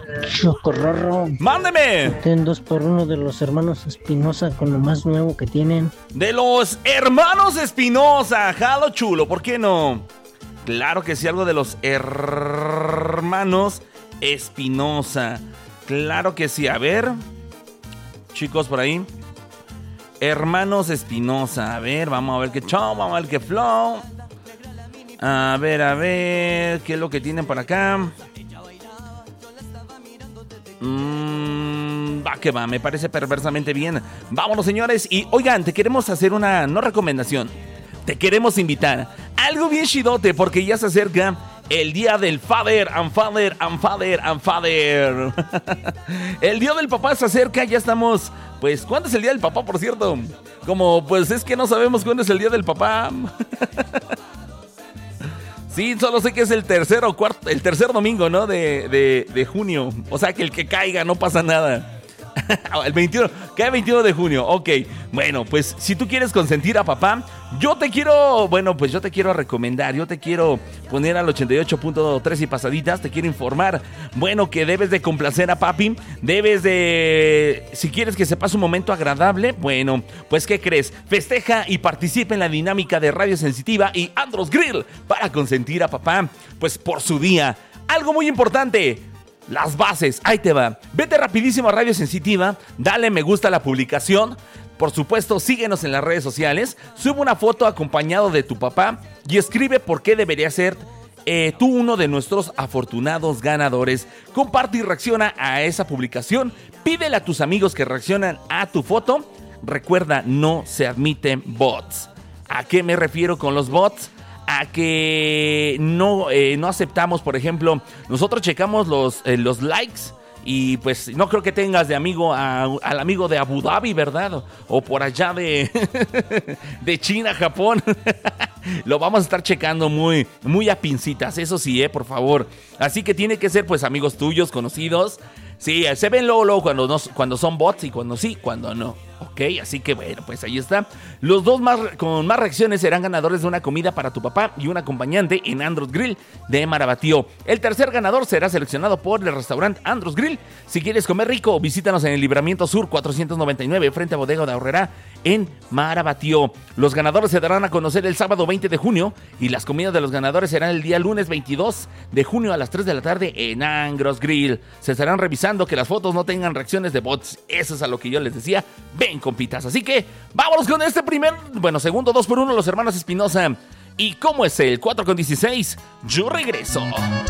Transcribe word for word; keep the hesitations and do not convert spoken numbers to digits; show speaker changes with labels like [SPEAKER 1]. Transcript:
[SPEAKER 1] Chocorrorro.
[SPEAKER 2] ¡Mándeme!
[SPEAKER 1] Ten dos por uno de los hermanos Espinosa con lo más nuevo que tienen.
[SPEAKER 2] De los hermanos Espinosa, jalo chulo, ¿por qué no? Claro que sí, algo de los hermanos Espinosa. Claro que sí, a ver. Chicos, por ahí. Hermanos Espinosa, a ver, vamos a ver qué show, vamos a ver qué flow. A ver, a ver, ¿qué es lo que tienen por acá? Mmm, va que va, me parece perversamente bien. Vámonos, señores, y oigan, te queremos hacer una, no recomendación, te queremos invitar. Algo bien chidote, porque ya se acerca el día del father and father and father and father. El día del papá se acerca, ya estamos. Pues, ¿cuándo es el día del papá, por cierto? Como, pues es que no sabemos cuándo es el día del papá. Sí, solo sé que es el tercer o cuarto, el tercer domingo, ¿no? De, de, de junio. O sea, que el que caiga no pasa nada. El veintiuno, cae veintiuno de junio, ok. Bueno, pues si tú quieres consentir a papá, yo te quiero, bueno, pues yo te quiero recomendar, yo te quiero poner al ochenta y ocho punto tres y pasaditas, te quiero informar, bueno, que debes de complacer a papi, debes de, si quieres que se pase un momento agradable, bueno, pues ¿qué crees? Festeja y participa en la dinámica de Radio Sensitiva y Andros Grill para consentir a papá, pues por su día. Algo muy importante, las bases, ahí te va. Vete rapidísimo a Radio Sensitiva, dale me gusta a la publicación. Por supuesto, síguenos en las redes sociales. Sube una foto acompañado de tu papá y escribe por qué debería ser eh, tú uno de nuestros afortunados ganadores. Comparte y reacciona a esa publicación. Pídele a tus amigos que reaccionan a tu foto. Recuerda, no se admiten bots. ¿A qué me refiero con los bots? A que no, eh, no aceptamos, por ejemplo, nosotros checamos los, eh, los likes y pues no creo que tengas de amigo a, al amigo de Abu Dhabi, ¿verdad? O, o por allá de, de China, Japón. Lo vamos a estar checando muy, muy a pincitas, eso sí, eh, por favor. Así que tiene que ser pues amigos tuyos, conocidos. Sí, se ven luego, luego cuando, no, cuando son bots y cuando sí, cuando no. Ok, así que bueno, pues ahí está. Los dos más, con más reacciones serán ganadores de una comida para tu papá y un acompañante en Andros Grill de Marabatío. El tercer ganador será seleccionado por el restaurante Andros Grill. Si quieres comer rico, visítanos en el Libramiento Sur cuatrocientos noventa y nueve frente a Bodega de Aurrera en Marabatío. Los ganadores se darán a conocer el sábado veinte de junio y las comidas de los ganadores serán el día lunes veintidós de junio a las tres de la tarde en Andros Grill. Se estarán revisando que las fotos no tengan reacciones de bots. Eso es a lo que yo les decía. Ven, compitas. Así que vámonos con este primer, bueno, segundo dos por uno, los hermanos Espinosa. ¿Y cómo es el cuatro con dieciséis? Yo regreso.